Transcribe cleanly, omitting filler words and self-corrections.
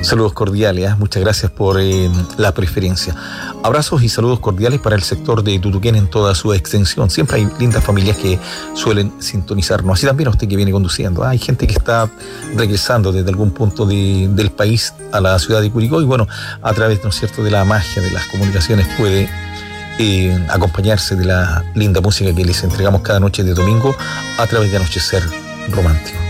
Saludos cordiales, muchas gracias por la preferencia. Abrazos y saludos cordiales para el sector de Tutuquén en toda su extensión. Siempre hay lindas familias que suelen sintonizarnos. Así también a usted que viene conduciendo. Hay gente que está regresando desde algún punto del país a la ciudad de Curicó y bueno, a través, ¿no es cierto?, de la magia de las comunicaciones puede acompañarse de la linda música que les entregamos cada noche de domingo a través de Anochecer Romántico.